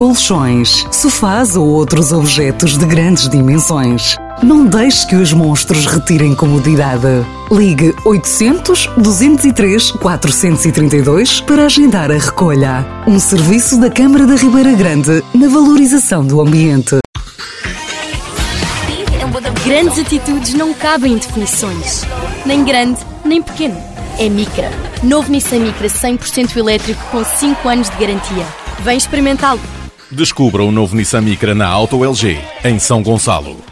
colchões, sofás ou outros objetos de grandes dimensões. Não deixe que os monstros retirem comodidade. Ligue 800-203-432 para agendar a recolha. Um serviço da Câmara da Ribeira Grande na valorização do ambiente. Grandes atitudes não cabem em definições. Nem grande, nem pequeno. É Micra. Novo Nissan Micra 100% elétrico com 5 anos de garantia. Vem experimentá-lo. Descubra o novo Nissan Micra na Auto LG, em São Gonçalo.